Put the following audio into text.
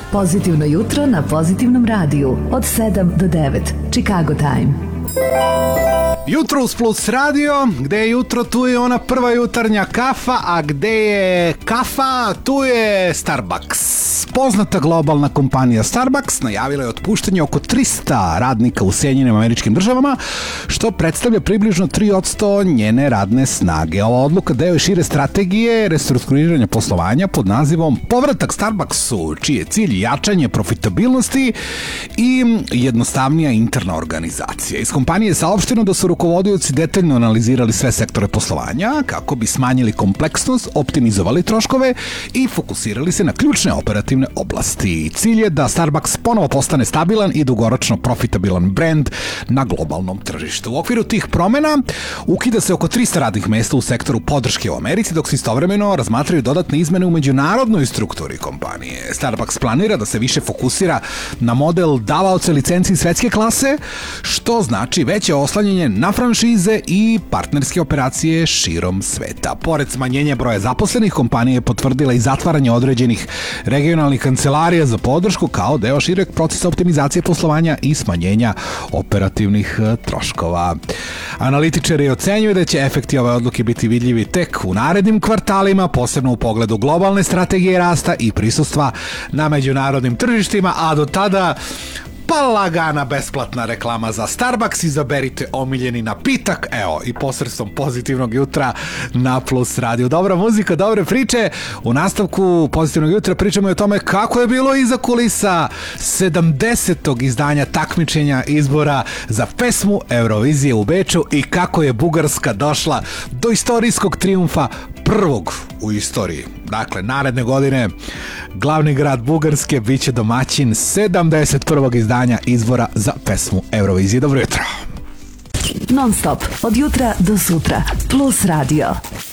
Pozitivno jutro na Pozitivnom radiju od 7 do 9. Chicago Time. Jutro uz Plus radio, gde je jutro, tu je ona prva jutarnja kafa, a gde je kafa, tu je Starbucks. Poznata globalna kompanija Starbucks najavila je otpuštanje oko 300 radnika u Sjedinjenim Američkim Državama, što predstavlja približno 3% njene radne snage. Ova odluka deo je šire strategije restrukturiranja poslovanja pod nazivom Povratak Starbucksu, čiji je cilj jačanje profitabilnosti i jednostavnija interna organizacija. Iz kompanije je saopšteno da su rukovodioci detaljno analizirali sve sektore poslovanja kako bi smanjili kompleksnost, optimizovali troškove i fokusirali se na ključne operativne oblasti. Cilj je da Starbucks ponovo postane stabilan i dugoročno profitabilan brend na globalnom tržištu. U okviru tih promena ukida se oko 300 radnih mesta u sektoru podrške u Americi, dok se istovremeno razmatraju dodatne izmene u međunarodnoj strukturi kompanije. Starbucks planira da se više fokusira na model davaoca licenci svetske klase, što znači veće oslanjanje na franšize i partnerske operacije širom sveta. Pored smanjenja broja zaposlenih, kompanija je potvrdila i zatvaranje određenih regionalnih kancelarija za podršku kao deo šireg procesa optimizacije poslovanja i smanjenja operativnih troškova. Analitičari ocenjuju da će efekti ove odluke biti vidljivi tek u narednim kvartalima, posebno u pogledu globalne strategije rasta i prisustva na međunarodnim tržištima, a do tada pa lagana besplatna reklama za Starbucks, izaberite omiljeni napitak, evo, i posredstvom Pozitivnog jutra na Plus radio. Dobra muzika, dobre priče. U nastavku Pozitivnog jutra pričamo i o tome kako je bilo iza kulisa 70. izdanja takmičenja izbora za pesmu Eurovizije u Beču i kako je Bugarska došla do istorijskog trijumfa, prvog u istoriji. Dakle, naredne godine glavni grad Bugarske biće domaćin 71. izdanja izbora za pesmu Eurovizije. Dobro jutro. Non stop, od jutra do sutra. Plus radio.